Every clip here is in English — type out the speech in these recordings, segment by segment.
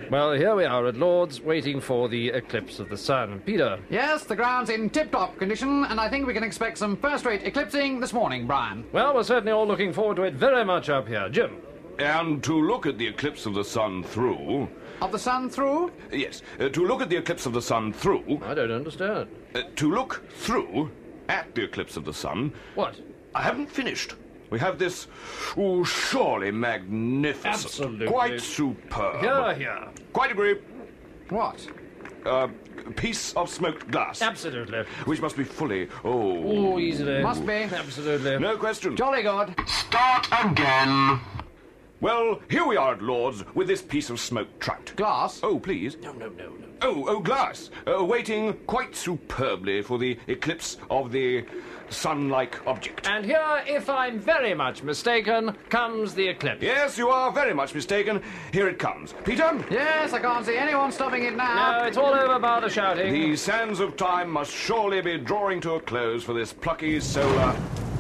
Well, here we are at Lord's, waiting for the eclipse of the sun. Peter. Yes, the ground's in tip-top condition, and I think we can expect some first-rate eclipsing this morning, Brian. Well, we're certainly all looking forward to it very much up here. Jim. And to look at the eclipse of the sun through... Of the sun through? Yes, to look at the eclipse of the sun through... I don't understand. To look through at the eclipse of the sun... What? I haven't finished. We have this, surely magnificent. Absolutely. Quite superb. Here. Quite agree. What? Piece of smoked glass. Absolutely. Which must be fully, Oh, easily. Must be. Absolutely. No question. Jolly good. Start again. Well, here we are at Lord's with this piece of smoked trout. Glass? Oh, please. No. Oh, glass. Waiting quite superbly for the eclipse of the sun-like object. And here, if I'm very much mistaken, comes the eclipse. Yes, you are very much mistaken. Here it comes. Peter? Yes, I can't see anyone stopping it now. No, it's all over bar the shouting. The sands of time must surely be drawing to a close for this plucky solar...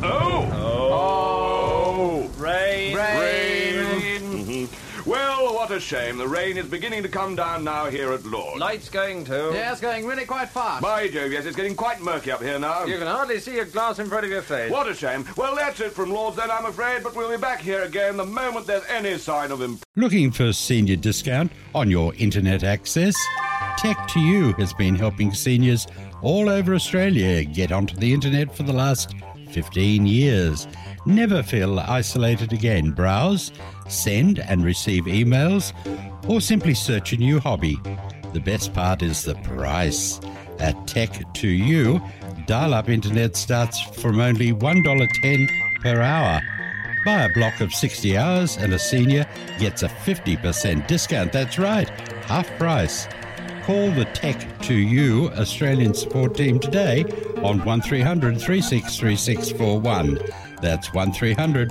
Oh! Rain. Rain. Well, what a shame. The rain is beginning to come down now here at Lord's. Light's going too. Yes, going really quite fast. By Jove, yes, it's getting quite murky up here now. You can hardly see a glass in front of your face. What a shame. Well, that's it from Lord's then, I'm afraid, but we'll be back here again the moment there's any sign of him. Looking for senior discount on your internet access? Tech2U has been helping seniors all over Australia get onto the internet for the last 15 years. Never feel isolated again. Browse, send and receive emails, or simply search a new hobby. The best part is the price. At Tech2U, dial-up internet starts from only $1.10 per hour. Buy a block of 60 hours and a senior gets a 50% discount. That's right, half price. Call the Tech2U Australian support team today on 1300 363641. That's 1300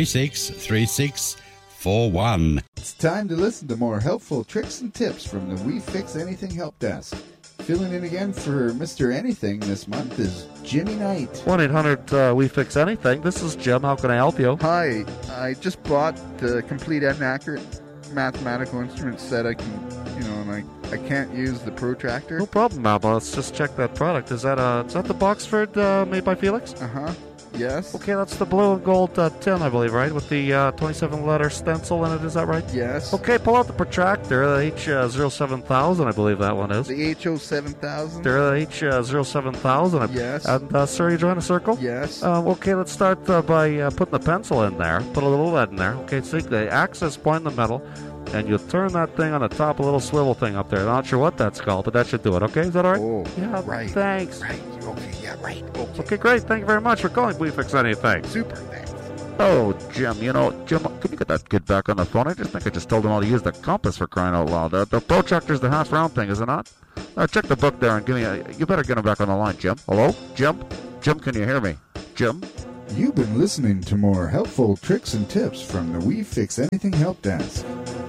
363641. It's time to listen to more helpful tricks and tips from the We Fix Anything Help Desk. Filling in again for Mr. Anything this month is Jimmy Knight. 1-800 We Fix Anything. This is Jim. How can I help you? Hi, I just bought the complete and accurate mathematical instrument set. I can, and I can't use the protractor. No problem, Alba. Let's just check that product. Is that the Boxford made by Felix? Yes. Okay, that's the blue and gold tin, I believe, right? With the 27-letter stencil in it, is that right? Yes. Okay, pull out the protractor, the H07000, I believe that one is. The HO7000? The H07000. Yes. And, sir, you drawing a circle? Yes. Okay, let's start by putting the pencil in there. Put a little lead in there. Okay, see the axis point in the middle. And you turn that thing on the top, a little swivel thing up there. I'm not sure what that's called, but that should do it, okay? Is that all right? Oh, yeah, right. Thanks. Right, okay, yeah, right. Okay, great. Thank you very much for calling We Fix Anything. Super, thanks. Oh, Jim, Jim, can you get that kid back on the phone? I think I just told him how to use the compass for crying out loud. The protractor's the half-round thing, is it not? Check the book there and give me you better get him back on the line, Jim. Hello? Jim? Jim, can you hear me? Jim? You've been listening to more helpful tricks and tips from the We Fix Anything Help Desk.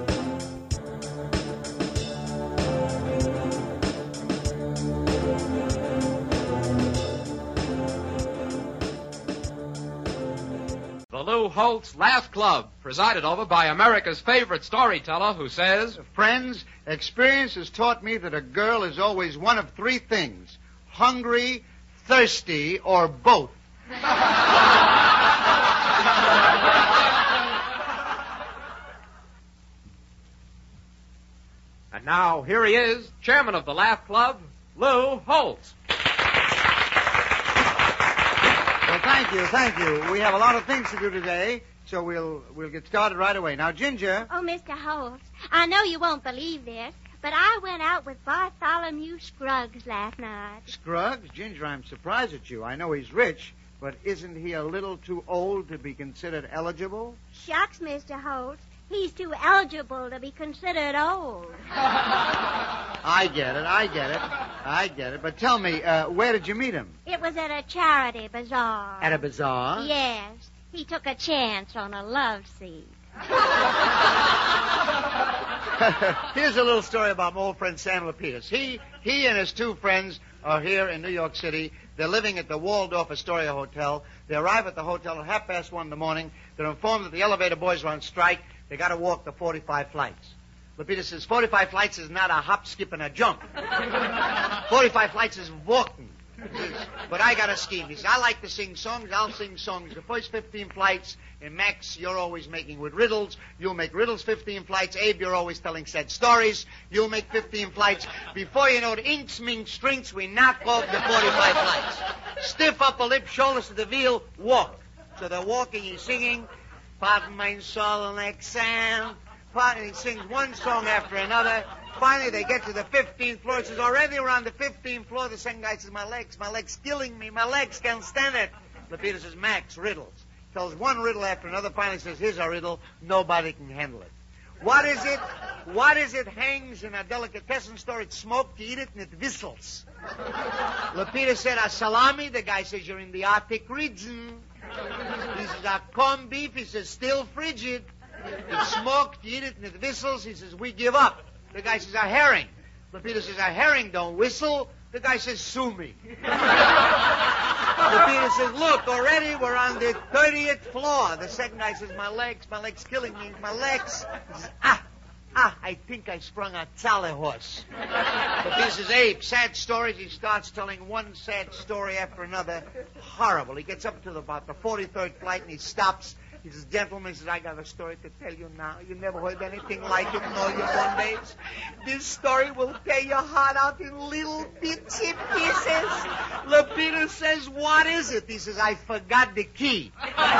The Lou Holtz Laugh Club, presided over by America's favorite storyteller who says, Friends, experience has taught me that a girl is always one of three things: hungry, thirsty, or both. And now, here he is, chairman of the Laugh Club, Lou Holtz. Well, thank you. We have a lot of things to do today, so we'll get started right away. Now, Ginger. Oh, Mr. Holtz, I know you won't believe this, but I went out with Bartholomew Scruggs last night. Scruggs? Ginger, I'm surprised at you. I know he's rich, but isn't he a little too old to be considered eligible? Shucks, Mr. Holtz. He's too eligible to be considered old. I get it. But tell me, where did you meet him? It was at a charity bazaar. At a bazaar? Yes. He took a chance on a love seat. Here's a little story about my old friend Sam Lapidus. He and his two friends are here in New York City. They're living at the Waldorf Astoria Hotel. They arrive at the hotel at 1:30 in the morning. They're informed that the elevator boys are on strike. They got to walk the 45 flights. Lapidus says 45 flights is not a hop, skip, and a jump. 45 flights is walking. But I got a scheme. He says, I like to sing songs. I'll sing songs. The first 15 flights, and Max, you're always making with riddles. You'll make riddles 15 flights. Abe, you're always telling sad stories. You'll make 15 flights. Before you know it, inks, minks, strinks, we knock off the 45 flights. Stiff upper lip, shoulders to the wheel, walk. So they're walking, he's singing, Pardon mein solemn accent. He sings one song after another. Finally, they get to the 15th floor. He says, already we're on the 15th floor. The second guy says, my leg's killing me. My legs can't stand it. Lapidus says, Max, riddles. Tells one riddle after another. Finally says, here's a riddle. Nobody can handle it. What is it? What is it hangs in a delicatessen store? It's smoked, you eat it, and it whistles. Lapidus said, a salami. The guy says, you're in the Arctic region. He says, a corned beef. He says, still frigid. It's smoked, you eat it, and it whistles. He says, we give up. The guy says, a herring. Lapidus says, a herring don't whistle. The guy says, sue me. Lapidus says, look, already we're on the 30th floor. The second guy says, my leg's killing me. My legs. He says, I think I sprung a Tzale horse. Lapidus says, Abe, sad stories. He starts telling one sad story after another. Horrible. He gets up to about the 43rd flight and he stops. He says, gentlemen, he says, I got a story to tell you now. You never heard anything like it in all your born days. This story will tear your heart out in little bitsy pieces. Lapidus says, what is it? He says, I forgot the key.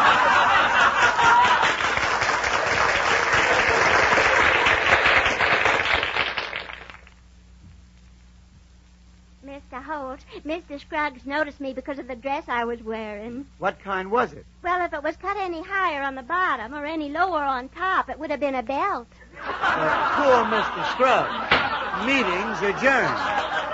Mr. Holt, Mr. Scruggs noticed me because of the dress I was wearing. What kind was it? Well, if it was cut any higher on the bottom or any lower on top, it would have been a belt. Poor Mr. Scruggs. Meeting's adjourned.